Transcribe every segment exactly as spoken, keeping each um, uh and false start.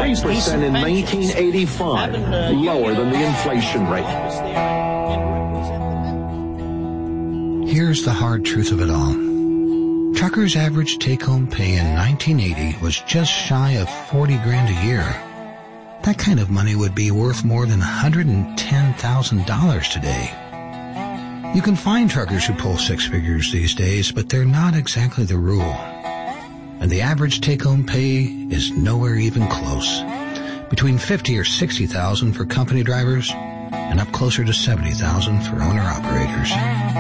five percent in nineteen eighty-five, lower than the inflation rate. Here's the hard truth of it all. Truckers' average take-home pay in nineteen eighty was just shy of forty grand a year. That kind of money would be worth more than one hundred ten thousand dollars today. You can find truckers who pull six figures these days, but they're not exactly the rule. And the average take-home pay is nowhere even close. Between fifty or sixty thousand for company drivers, and up closer to seventy thousand for owner-operators.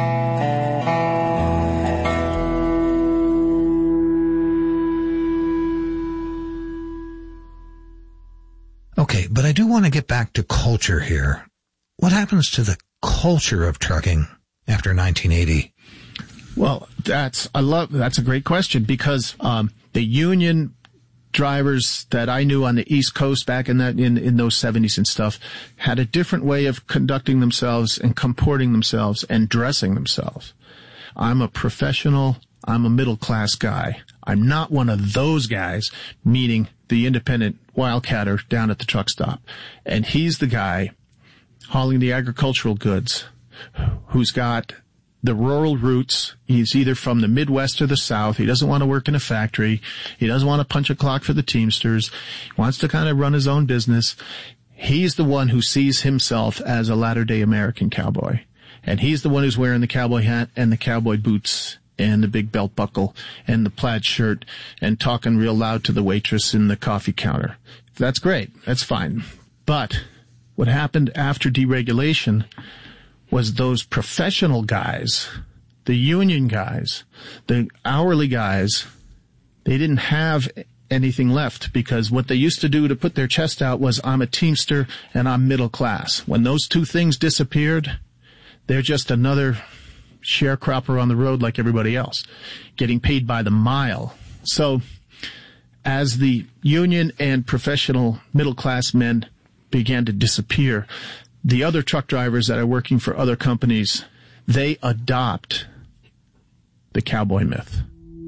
Okay, but I do want to get back to culture here. What happens to the culture of trucking after nineteen eighty? Well, that's I love that's a great question because um, the union drivers that I knew on the East Coast back in that in, in those seventies and stuff had a different way of conducting themselves and comporting themselves and dressing themselves. I'm a professional. I'm a middle class guy. I'm not one of those guys, meaning the independent wildcatter down at the truck stop. And he's the guy hauling the agricultural goods who's got the rural roots. He's either from the Midwest or the South. He doesn't want to work in a factory. He doesn't want to punch a clock for the Teamsters. He wants to kind of run his own business. He's the one who sees himself as a latter-day American cowboy. And he's the one who's wearing the cowboy hat and the cowboy boots and the big belt buckle and the plaid shirt and talking real loud to the waitress in the coffee counter. That's great. That's fine. But what happened after deregulation was those professional guys, the union guys, the hourly guys, they didn't have anything left because what they used to do to put their chest out was, I'm a Teamster and I'm middle class. When those two things disappeared, they're just another sharecropper on the road like everybody else, getting paid by the mile. So as the union and professional middle class men began to disappear, the other truck drivers that are working for other companies, they adopt the cowboy myth.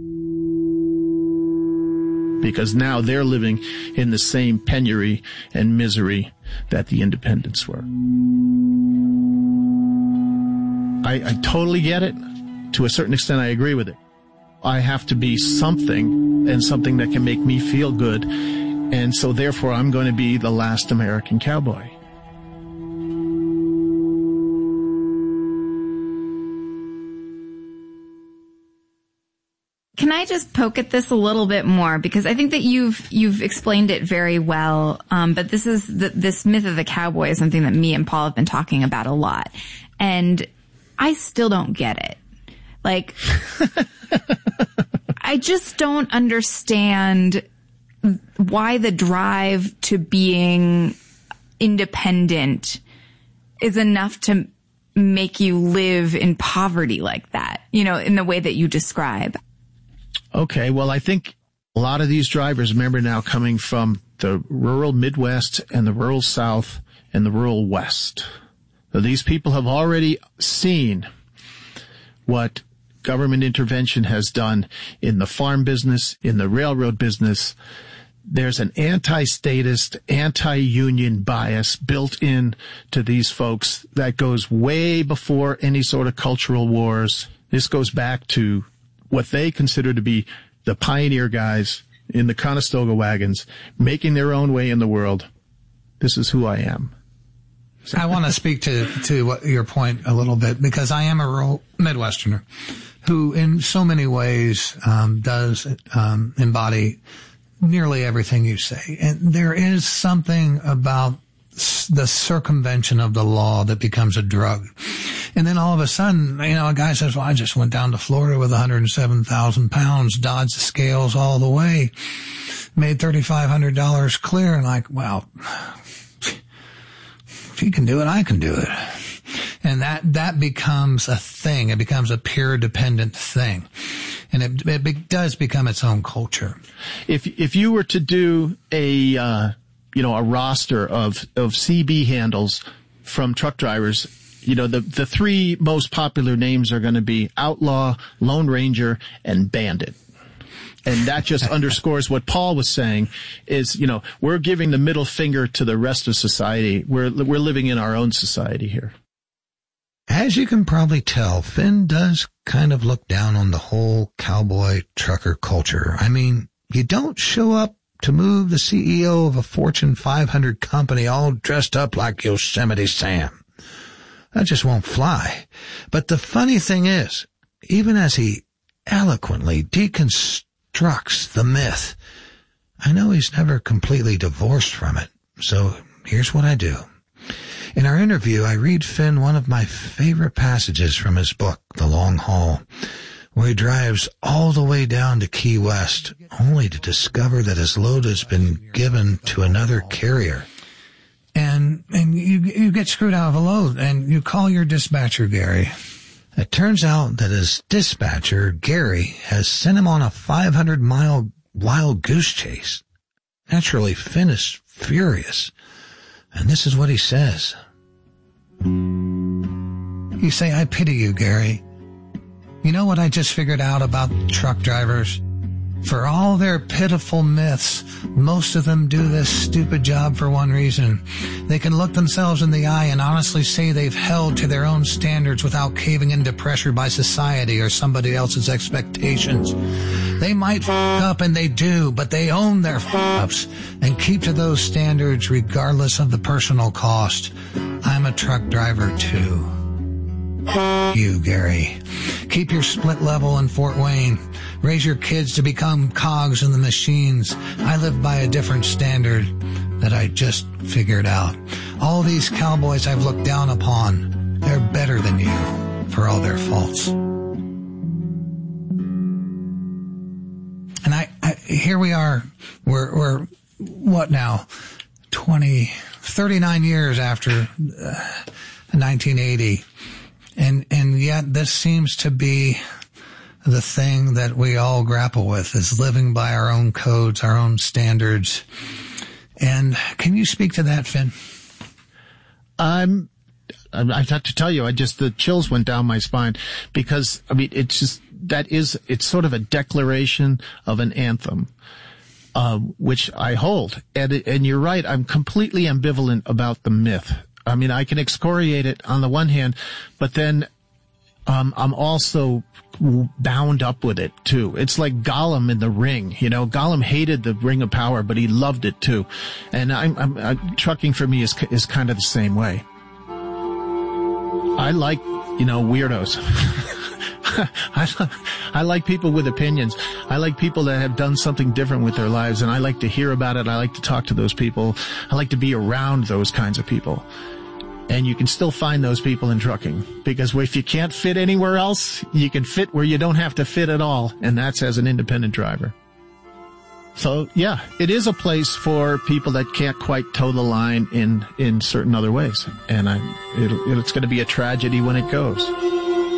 Because now they're living in the same penury and misery that the independents were. I, I totally get it. To a certain extent, I agree with it. I have to be something, and something that can make me feel good. And so therefore, I'm going to be the last American cowboy. Can I just poke at this a little bit more? Because I think that you've you've explained it very well. Um, but this is the, this myth of the cowboy is something that me and Paul have been talking about a lot, and I still don't get it. Like, I just don't understand why the drive to being independent is enough to make you live in poverty like that, you know, in the way that you describe. Okay, well, I think a lot of these drivers, remember now, coming from the rural Midwest and the rural South and the rural West. So these people have already seen what government intervention has done in the farm business, in the railroad business. There's an anti-statist, anti-union bias built in to these folks that goes way before any sort of cultural wars. This goes back to what they consider to be the pioneer guys in the Conestoga wagons, making their own way in the world. This is who I am. So. I want to speak to, to what, your point a little bit, because I am a rural Midwesterner who in so many ways um, does um, embody nearly everything you say. And there is something about the circumvention of the law that becomes a drug. And then all of a sudden, you know, a guy says, well, I just went down to Florida with one hundred seven thousand pounds, dodged the scales all the way, made three thousand five hundred dollars clear. And like, well, if he can do it, I can do it. And that, that becomes a thing. It becomes a peer dependent thing. And it, it be, does become its own culture. If, if you were to do a, uh, you know, a roster of, of C B handles from truck drivers, you know, the, the three most popular names are going to be Outlaw, Lone Ranger, and Bandit. And that just underscores what Paul was saying is, you know, we're giving the middle finger to the rest of society. We're, we're living in our own society here. As you can probably tell, Finn does kind of look down on the whole cowboy trucker culture. I mean, you don't show up to move the C E O of a Fortune five hundred company all dressed up like Yosemite Sam. That just won't fly. But the funny thing is, even as he eloquently deconstructs the myth, I know he's never completely divorced from it. So here's what I do. In our interview, I read Finn one of my favorite passages from his book, The Long Haul, where he drives all the way down to Key West, only to discover that his load has been given to another carrier. And and you you get screwed out of a load, and you call your dispatcher, Gary. It turns out that his dispatcher, Gary, has sent him on a five hundred mile wild goose chase. Naturally, Finn is furious. And this is what he says. You say, I pity you, Gary. You know what I just figured out about truck drivers? For all their pitiful myths, most of them do this stupid job for one reason. They can look themselves in the eye and honestly say they've held to their own standards without caving into pressure by society or somebody else's expectations. They might f*** up, and they do, but they own their f***ups and keep to those standards regardless of the personal cost. I'm a truck driver too. You, Gary. Keep your split level in Fort Wayne. Raise your kids to become cogs in the machines. I live by a different standard that I just figured out. All these cowboys I've looked down upon, they're better than you for all their faults. And I, I here we are. We're, we're, what now? twenty, thirty-nine years after uh, nineteen eighty. And, and yet this seems to be the thing that we all grapple with, is living by our own codes, our own standards. And can you speak to that, Finn? I'm, I have to tell you, I just, the chills went down my spine because, I mean, it's just, that is, it's sort of a declaration of an anthem, uh, which I hold. And, and you're right, I'm completely ambivalent about the myth. I mean, I can excoriate it on the one hand, but then um, I'm also bound up with it too. It's like Gollum in the Ring. You know, Gollum hated the Ring of Power, but he loved it too. And I'm, I'm, I'm trucking for me is is kind of the same way. I like, you know, weirdos. I, I like people with opinions. I like people that have done something different with their lives, and I like to hear about it. I like to talk to those people. I like to be around those kinds of people. And you can still find those people in trucking, because if you can't fit anywhere else, you can fit where you don't have to fit at all, and that's as an independent driver. So, yeah, it is a place for people that can't quite toe the line in, in certain other ways. And I, it, it's going to be a tragedy when it goes.